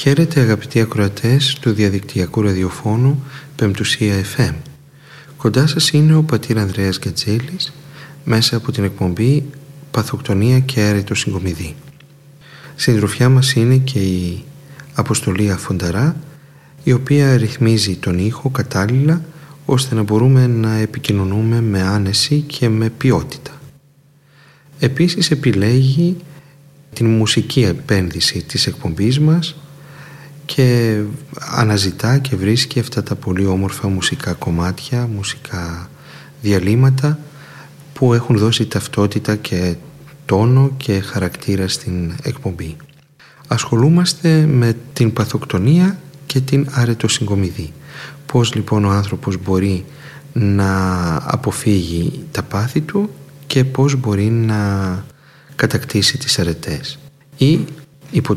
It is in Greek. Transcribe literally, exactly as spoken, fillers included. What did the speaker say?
Χαίρετε αγαπητοί ακροατές του διαδικτυακού ραδιοφώνου Πεμπτουσία εφ εμ. Κοντά σας είναι ο πατήρ Ανδρέας Γκατζέλης μέσα από την εκπομπή Παθοκτονία και Άρετο Συγκομιδή. Συντροφιά μας είναι και η Αποστολή Φονταρά, η οποία ρυθμίζει τον ήχο κατάλληλα ώστε να μπορούμε να επικοινωνούμε με άνεση και με ποιότητα. Επίσης επιλέγει την μουσική επένδυση της εκπομπής μας και αναζητά και βρίσκει αυτά τα πολύ όμορφα μουσικά κομμάτια, μουσικά διαλύματα που έχουν δώσει ταυτότητα και τόνο και χαρακτήρα στην εκπομπή. Ασχολούμαστε με την παθοκτονία και την αρετοσυγκομιδή. Πώς λοιπόν ο άνθρωπος μπορεί να αποφύγει τα πάθη του και πώς μπορεί να κατακτήσει τις αρετές. Ή